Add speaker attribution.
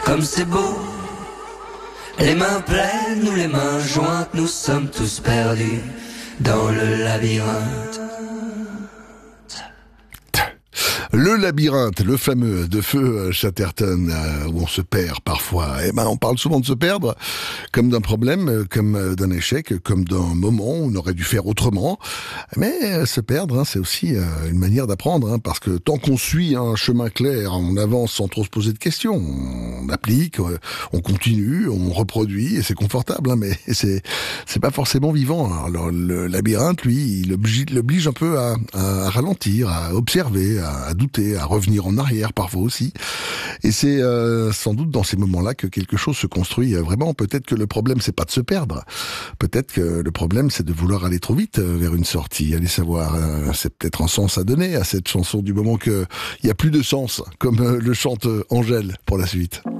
Speaker 1: comme c'est beau. Les mains pleines ou les mains jointes, nous sommes tous perdus dans le labyrinthe.
Speaker 2: Le labyrinthe, le fameux de Feu Chatterton, où on se perd parfois. On parle souvent de se perdre, comme d'un problème, comme d'un échec, comme d'un moment où on aurait dû faire autrement. Mais se perdre, c'est aussi une manière d'apprendre, parce que tant qu'on suit un chemin clair, on avance sans trop se poser de questions. On applique, on continue, on reproduit, et c'est confortable, mais c'est pas forcément vivant. Alors le labyrinthe, lui, il l'oblige un peu à ralentir, à observer, à douter, à revenir en arrière parfois aussi. Et c'est sans doute dans ces moments-là que quelque chose se construit vraiment. Peut-être que le problème, c'est pas de se perdre. Peut-être que le problème, c'est de vouloir aller trop vite vers une sortie. Allez savoir, c'est peut-être un sens à donner à cette chanson du moment qu'il y a plus de sens, comme le chante Angèle pour la suite.